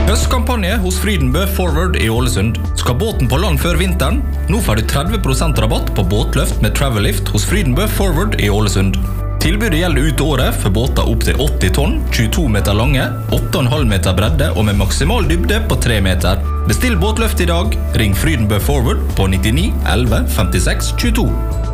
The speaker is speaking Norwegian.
Høstkampanje hos Frydenbø Forward i Ålesund. Skal båten på land før vinteren? Nå får du 30% rabatt på båtløft med Travel-lift hos Frydenbø Forward i Ålesund. Tilbudet gjelder ut året for båter opp til 80 tonn, 22 meter lange, 8,5 meter bredde og med maksimal dybde på 3 meter. Bestill båtløft i dag. Ring Frydenbø Forward på 99 11 56 22.